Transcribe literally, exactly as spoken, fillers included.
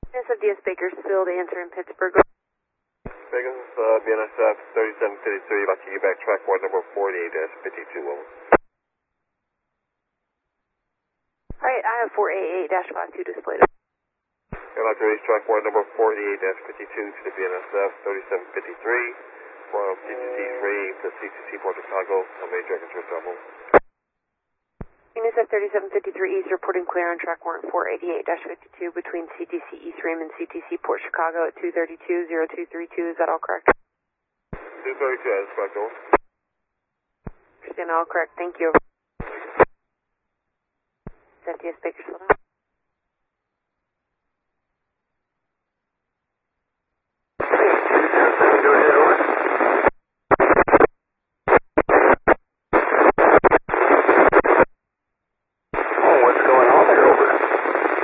S F D S Bakersfield, answer in Pittsburgh. Vegas, uh, B N S F thirty-seven fifty-three, about to get back track board number forty-eight fifty-two, over. Alright, I have four eighty-eight dash five two displayed. I'd like to raise track board number forty-eight fifty-two to the B N S F thirty-seven fifty-three from C T C three to C T C Port Chicago, on major records double. B N S F thirty-seven fifty-three East reporting clear on track warrant four eighty-eight dash fifty-two between C T C East Rim and C T C Port Chicago at two thirty-two oh two thirty-two, is that all correct? two thirty-two, that is correct, over. Understand, all correct, thank you. S F D S Bakersfield.